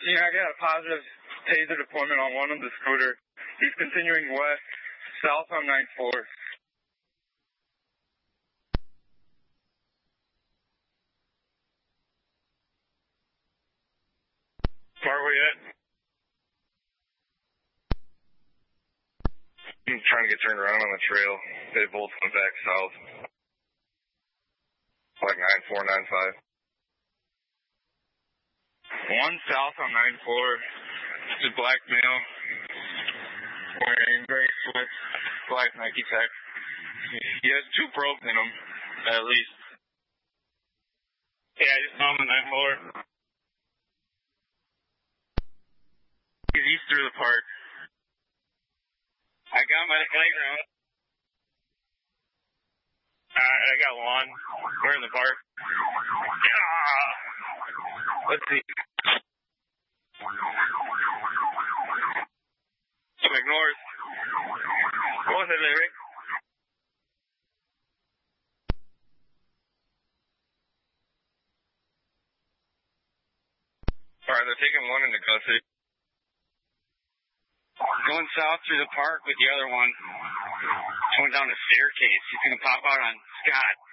Yeah, I got a positive taser deployment on one of the scooter. He's continuing west, south on 9-4. Where are we at? I'm trying to get turned around on the trail. They both went back south. Like 9495. One south on 9-4. It's a black male wearing gray sweats, black Nike Tech. He has 2 probes in him, at least. Yeah, I just saw him on 9-4. He's east through the park. I got him by the playground. I got one. We're in the park. Let's see. Swing north. What was it, Larry? Alright, they're taking one into custody. Going south through the park with the other one. Going down the staircase. He's going to pop out on Scott.